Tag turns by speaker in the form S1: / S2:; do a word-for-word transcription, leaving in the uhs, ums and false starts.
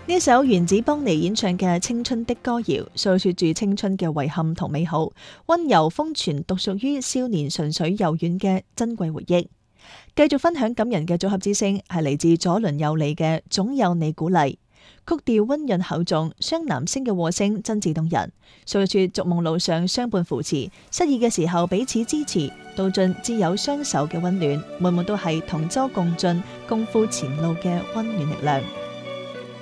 S1: 呢首原子邦尼演唱嘅青春的歌謠，訴說住青春嘅遺憾同美好，溫柔封存獨屬於少年純粹柔軟嘅珍貴回憶。繼續分享感人嘅組合之聲，係嚟自左鄰右里嘅總有你鼓勵，曲調溫潤厚重，雙男聲嘅和聲真摯動人，訴說住逐夢路上相伴扶持，失意嘅時候彼此支持，道盡摯友雙手嘅溫暖，滿滿都係同舟共進、共赴前路嘅溫暖力量。